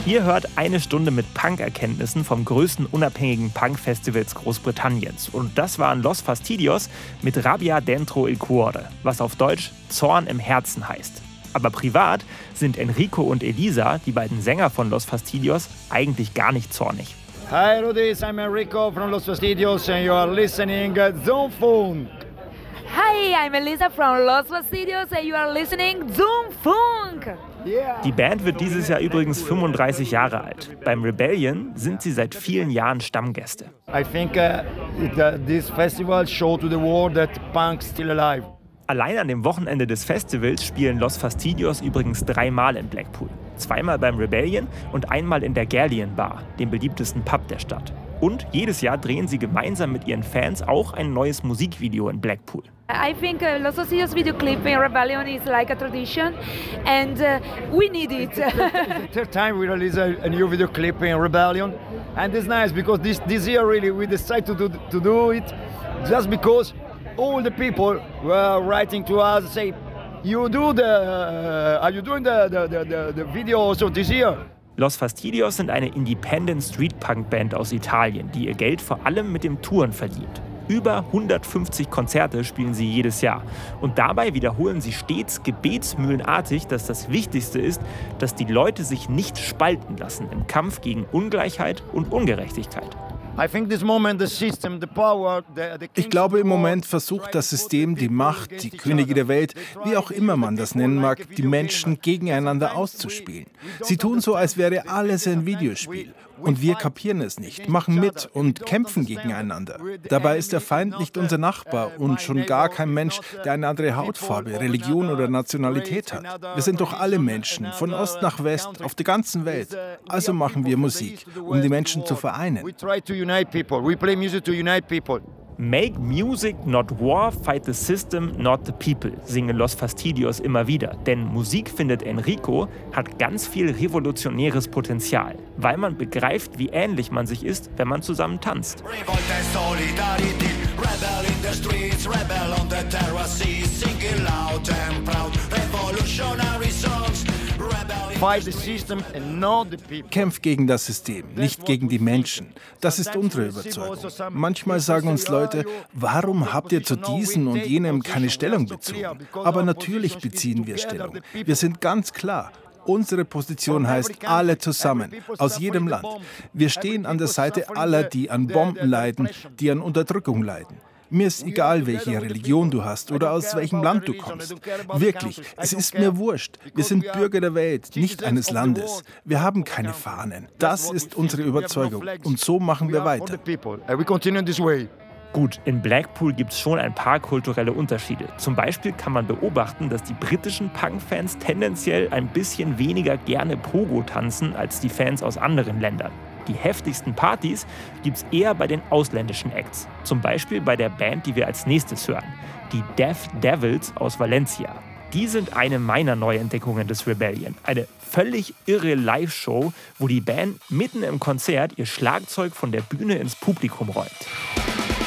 Ihr hört eine Stunde mit Punk-Erkenntnissen vom größten unabhängigen Punk-Festivals Großbritanniens. Und das waren Los Fastidios mit Rabbia dentro il cuore, was auf Deutsch Zorn im Herzen heißt. Aber privat sind Enrico und Elisa, die beiden Sänger von Los Fastidios, eigentlich gar nicht zornig. Hi Rudis, I'm Enrico from Los Fastidios and you are listening Zoom Funk. Hi, I'm Elisa from Los Fastidios and you are listening Zoom Funk. Die Band wird dieses Jahr übrigens 35 Jahre alt. Beim Rebellion sind sie seit vielen Jahren Stammgäste. I think this festival showed to the world that punk's still alive. Allein an dem Wochenende des Festivals spielen Los Fastidios übrigens 3-mal in Blackpool. 2-mal beim Rebellion und 1-mal in der Galleon Bar, dem beliebtesten Pub der Stadt. Und jedes Jahr drehen sie gemeinsam mit ihren Fans auch ein neues Musikvideo in Blackpool. I think Los Fastidios video clip in Rebellion is like a tradition and we need it. It's the third time we release a new video clip in Rebellion and it's nice because this year really we decided to do it just because all the people were writing to us and say, are you doing the video also this year? Los Fastidios sind eine Independent Street Punk Band aus Italien, die ihr Geld vor allem mit dem Touren verdient. Über 150 Konzerte spielen sie jedes Jahr. Und dabei wiederholen sie stets gebetsmühlenartig, dass das Wichtigste ist, dass die Leute sich nicht spalten lassen im Kampf gegen Ungleichheit und Ungerechtigkeit. Ich glaube, im Moment versucht das System, die Macht, die Könige der Welt, wie auch immer man das nennen mag, die Menschen gegeneinander auszuspielen. Sie tun so, als wäre alles ein Videospiel. Und wir kapieren es nicht, machen mit und kämpfen gegeneinander. Dabei ist der Feind nicht unser Nachbar und schon gar kein Mensch, der eine andere Hautfarbe, Religion oder Nationalität hat. Wir sind doch alle Menschen, von Ost nach West, auf der ganzen Welt. Also machen wir Musik, um die Menschen zu vereinen. Make music, not war, fight the system, not the people, singen Los Fastidios immer wieder. Denn Musik, findet Enrico, hat ganz viel revolutionäres Potenzial, weil man begreift, wie ähnlich man sich ist, wenn man zusammen tanzt. Kämpft gegen das System, nicht gegen die Menschen. Das ist unsere Überzeugung. Manchmal sagen uns Leute, warum habt ihr zu diesem und jenem keine Stellung bezogen? Aber natürlich beziehen wir Stellung. Wir sind ganz klar. Unsere Position heißt alle zusammen, aus jedem Land. Wir stehen an der Seite aller, die an Bomben leiden, die an Unterdrückung leiden. Mir ist egal, welche Religion du hast oder aus welchem Land du kommst. Wirklich, es ist mir wurscht. Wir sind Bürger der Welt, nicht eines Landes. Wir haben keine Fahnen. Das ist unsere Überzeugung. Und so machen wir weiter. Gut, in Blackpool gibt es schon ein paar kulturelle Unterschiede. Zum Beispiel kann man beobachten, dass die britischen Punk-Fans tendenziell ein bisschen weniger gerne Pogo tanzen als die Fans aus anderen Ländern. Die heftigsten Partys gibt es eher bei den ausländischen Acts. Zum Beispiel bei der Band, die wir als nächstes hören, die Deaf Devils aus Valencia. Die sind eine meiner Neuentdeckungen des Rebellion. Eine völlig irre Live-Show, wo die Band mitten im Konzert ihr Schlagzeug von der Bühne ins Publikum räumt.